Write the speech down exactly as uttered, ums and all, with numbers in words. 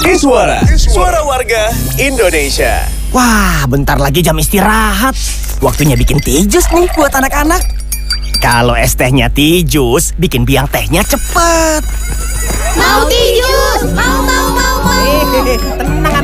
Iswara, suara warga Indonesia. Wah, bentar lagi jam istirahat. Waktunya bikin teh jus nih buat anak-anak. Kalau es tehnya teh jus, bikin biang tehnya cepet. Mau teh jus, mau mau mau mau. Hehehe, tenang